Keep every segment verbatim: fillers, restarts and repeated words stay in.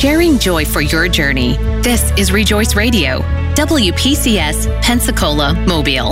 sharing joy for your journey. This is Rejoice Radio, W P C S, Pensacola, Mobile.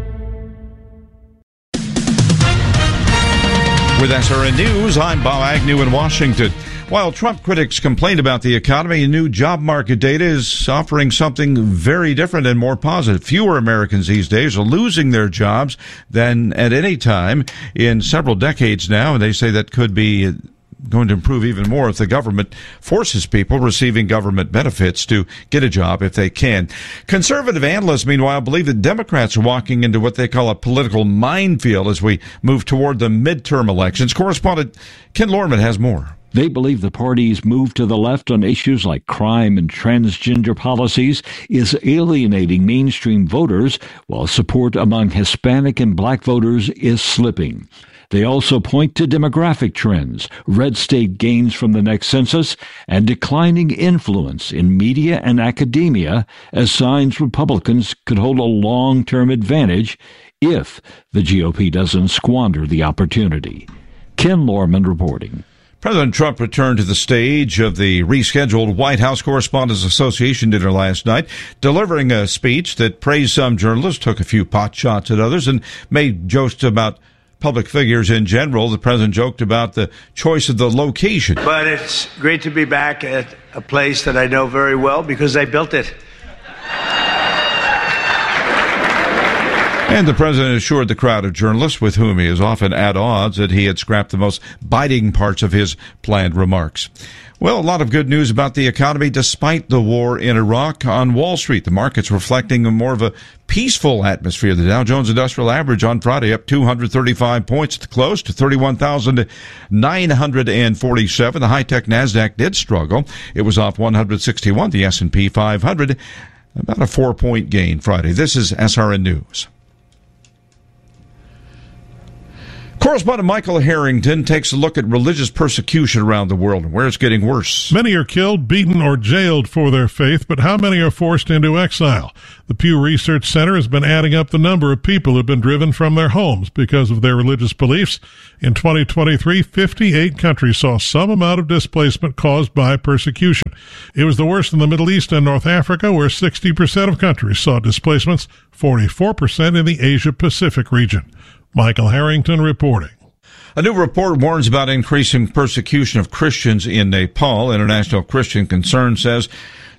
With S R N News, I'm Bob Agnew in Washington. While Trump critics complain about the economy, new job market data is offering something very different and more positive. Fewer Americans these days are losing their jobs than at any time in several decades now, and they say that could be going to improve even more if the government forces people receiving government benefits to get a job if they can. Conservative analysts, meanwhile, believe that Democrats are walking into what they call a political minefield as we move toward the midterm elections. Correspondent Ken Lorman has more. They believe the party's move to the left on issues like crime and transgender policies is alienating mainstream voters, while support among Hispanic and black voters is slipping. They also point to demographic trends, red state gains from the next census, and declining influence in media and academia as signs Republicans could hold a long-term advantage if the G O P doesn't squander the opportunity. Ken Lorman reporting. President Trump returned to the stage of the rescheduled White House Correspondents Association dinner last night, delivering a speech that praised some journalists, took a few pot shots at others, and made jokes about public figures in general. The president joked about the choice of the location. But it's great to be back at a place that I know very well because I built it. And the president assured the crowd of journalists with whom he is often at odds that he had scrapped the most biting parts of his planned remarks. Well, a lot of good news about the economy despite the war in Iraq. On Wall Street, the market's reflecting a more of a peaceful atmosphere. The Dow Jones Industrial Average on Friday up two hundred thirty-five points at the close to thirty-one thousand nine hundred forty-seven. The high-tech NASDAQ did struggle. It was off one hundred sixty-one. The S and P five hundred, about a four-point gain Friday. This is S R N News. Correspondent Michael Harrington takes a look at religious persecution around the world and where it's getting worse. Many are killed, beaten, or jailed for their faith, but how many are forced into exile? The Pew Research Center has been adding up the number of people who have been driven from their homes because of their religious beliefs. In twenty twenty-three, fifty-eight countries saw some amount of displacement caused by persecution. It was the worst in the Middle East and North Africa, where sixty percent of countries saw displacements, forty-four percent in the Asia-Pacific region. Michael Harrington reporting. A new report warns about increasing persecution of Christians in Nepal. International Christian Concern says